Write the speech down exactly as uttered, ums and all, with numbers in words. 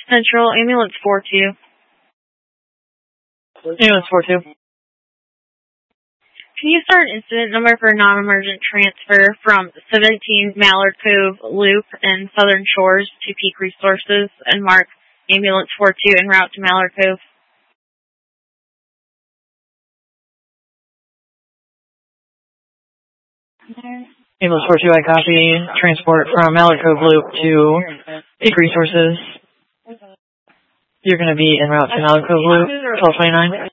Central, ambulance four two. Ambulance four two. Can you start an incident number for non-emergent transfer from seventeen Mallard Cove Loop and Southern Shores to Peak Resources and mark ambulance four two en route to Mallard Cove? Ambulance four two, I copy. Transport from Mallard Cove Loop to Peak Resources. You're going to be en route to Mallard Cove Loop, twelve twenty-nine.